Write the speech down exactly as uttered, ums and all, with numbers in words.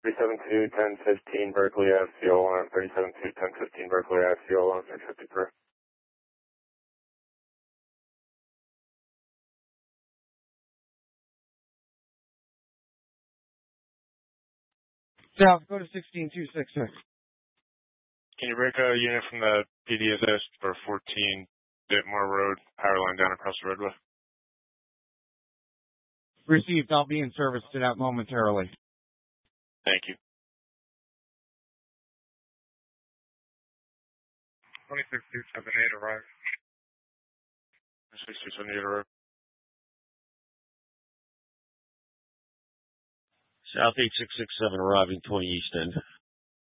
thirty-seven two, ten fifteen Berkeley Ave, C O one, thirty-seven two, ten fifteen Berkeley Ave, C O one, six fifty-three. South Dakota sixteen two six six. Can you break a unit from the P D S S for fourteen Ditmore Road, power line down across the roadway? Received. I'll be in service to that momentarily. Thank you. twenty-six two seven eight arrive. twenty-six two seven eight arrive. South eight six six seven arriving twenty East End.